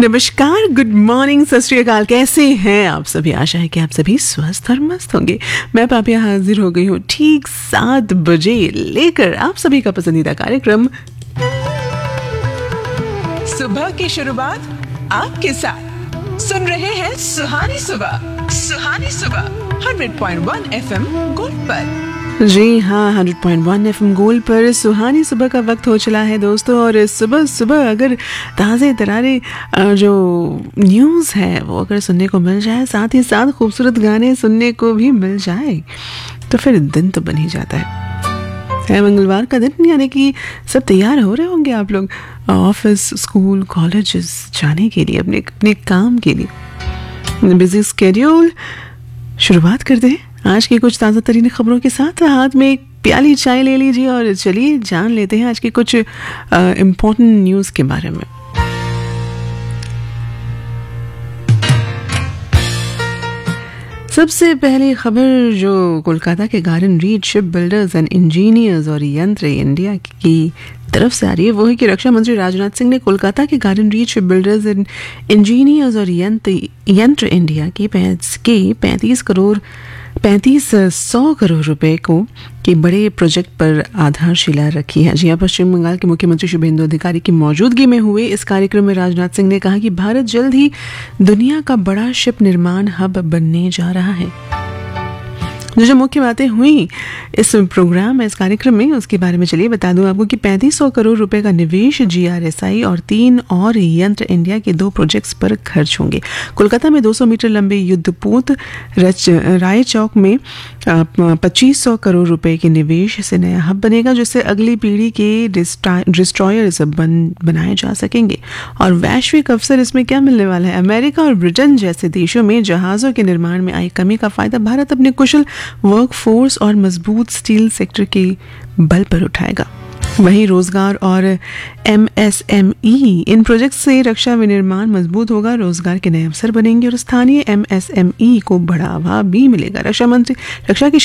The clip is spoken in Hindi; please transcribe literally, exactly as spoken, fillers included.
नमस्कार, गुड मॉर्निंग, सत श्री अकाल। कैसे हैं आप सभी? आशा है कि आप सभी स्वस्थ और मस्त होंगे। मैं पापिया हाजिर हो गई हूँ ठीक सात बजे लेकर आप सभी का पसंदीदा कार्यक्रम सुबह की शुरुआत आपके साथ। सुन रहे हैं सुहानी सुबह। सुहानी सुबह hundred point one FM gold पर। जी हाँ, hundred point one FM gold पर सुहानी सुबह का वक्त हो चला है दोस्तों। और सुबह सुबह अगर ताज़े तरारे जो न्यूज़ है वो अगर सुनने को मिल जाए, साथ ही साथ खूबसूरत गाने सुनने को भी मिल जाए, तो फिर दिन तो बन ही जाता है। है मंगलवार का दिन, यानी कि सब तैयार हो रहे होंगे आप लोग ऑफिस, स्कूल, कॉलेजेस जाने के लिए, अपने अपने काम के लिए। Busy schedule. शुरुआत करते हैं आज की कुछ ताज़ा तरीन खबरों के साथ। हाथ में एक प्याली चाय ले लीजिए और चलिए जान लेते हैं आज की कुछ इम्पोर्टेंट न्यूज़ के बारे में। सबसे पहली खबर जो कोलकाता के garden read ship builders and engineers और यंत्र इंडिया की तरफ से आ रही है वो है कि रक्षा मंत्री राजनाथ सिंह ने कोलकाता के garden read ship builders and engineers और यंत्र यंत्र इंडिया की पैंतीस करोड़ पैंतीस सौ करोड़ रुपए को के बड़े प्रोजेक्ट पर आधारशिला रखी है। जी हाँ, पश्चिम बंगाल के मुख्यमंत्री शुभेंदु अधिकारी की मौजूदगी में हुए इस कार्यक्रम में राजनाथ सिंह ने कहा कि भारत जल्द ही दुनिया का बड़ा शिप निर्माण हब बनने जा रहा है। जो जो मुख्य बातें हुई इस प्रोग्राम में, इस कार्यक्रम में, उसके बारे में चलिए बता दूं आपको कि पैंतीस सौ करोड़ रुपए का निवेश जीआरएसआई और तीन और यंत्र इंडिया के दो प्रोजेक्ट्स पर खर्च होंगे। कोलकाता में दो सौ मीटर लंबे युद्धपोत राय चौक में पच्चीस सौ करोड़ रुपए के निवेश से नया हब बनेगा, जिससे अगली पीढ़ी के डिस्ट्रॉयर्स बन बनाए जा सकेंगे। और वैश्विक अवसर इसमें क्या मिलने वाला है? अमेरिका और ब्रिटेन जैसे देशों में जहाज़ों के निर्माण में आई कमी का फायदा भारत अपने कुशल वर्कफोर्स और मजबूत स्टील सेक्टर के बल पर उठाएगा। वहीं रोजगार और एमएसएमई, इन प्रोजेक्ट से रक्षा विनिर्माण मजबूत होगा, रोजगार के नए अवसर बनेंगे और स्थानीय एमएसएमई को बढ़ावा भी मिलेगा। रक्षा मंत्री रक्षा के